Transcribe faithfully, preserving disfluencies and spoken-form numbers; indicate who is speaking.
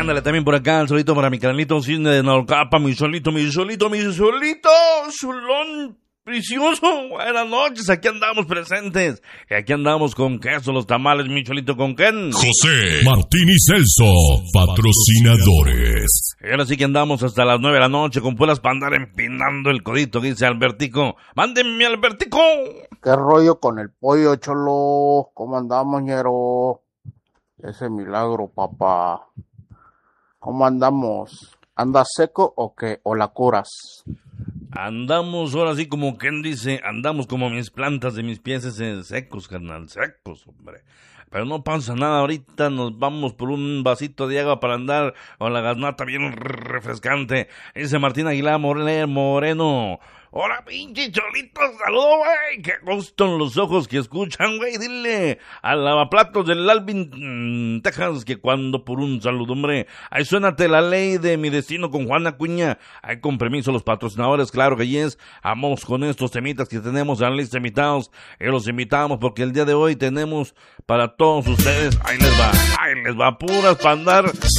Speaker 1: ándale también por acá, el solito para mi canalito Cisne de Naucalpan, mi solito, mi solito, mi solito, Zulón precioso. Buenas noches, aquí andamos presentes. Y aquí andamos con queso, los tamales, mi cholito con Ken.
Speaker 2: José Martín y Celso, patrocinadores.
Speaker 1: Y ahora sí que andamos hasta las nueve de la noche con puras para andar empinando el codito, dice Albertico. ¡Mándenme, Albertico!
Speaker 3: ¿Qué rollo con el pollo, cholo? ¿Cómo andamos, ñero? Ese milagro, papá. ¿Cómo andamos? ¿Andas seco o qué? ¿O la curas?
Speaker 1: Andamos ahora sí como Ken dice, andamos como mis plantas de mis pies secos, carnal, secos, hombre. Pero no pasa nada, ahorita nos vamos por un vasito de agua para andar con la garnata bien refrescante. Dice Martín Aguilar Moreno. Hola, pinche cholito, saludo, güey. Qué gusto en los ojos que escuchan, güey. Dile al lavaplatos del Alvin, mmm, Texas, que cuando por un saludo, hombre. Ahí suénate la ley de mi destino con Juana Cuña. Ahí con permiso los patrocinadores, claro que yes. Vamos con estos temitas que tenemos en la lista invitados. Y los invitamos porque el día de hoy tenemos para todos ustedes. Ahí les va, ahí les va, puras para andar